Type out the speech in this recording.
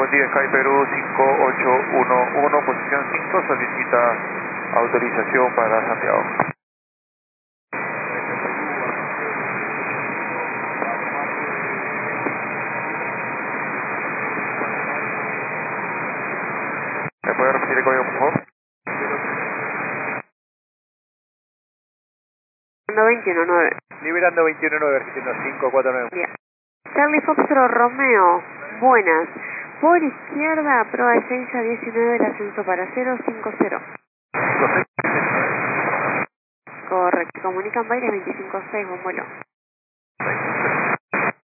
Buen día, Sky Perú 5811, posición 5, solicita autorización para Santiago. ¿Me puede repetir el código, por favor? 219. Liberando 219, repitiendo 549. Bien. Charlie Foxtrot Romeo, buenas. Por izquierda, proa esencia 19, el ascenso para 050. Correcto, comunican Baires 256, buen vuelo.